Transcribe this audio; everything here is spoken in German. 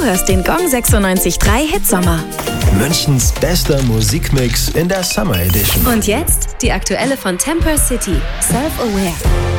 hörst den Gong 96.3 Hitsommer. Münchens bester Musikmix in der Summer Edition. Und jetzt die aktuelle von Temper City, Self-Aware.